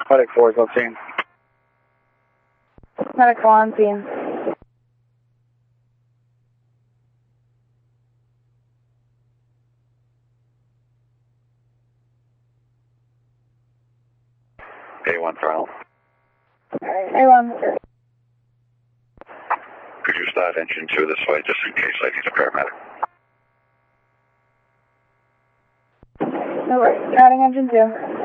Medic 4 is on scene. Medic 4 on scene. A1 throttle. A1. Could you start engine 2 this way, just in case I need a paramedic? No worries. Starting engine 2.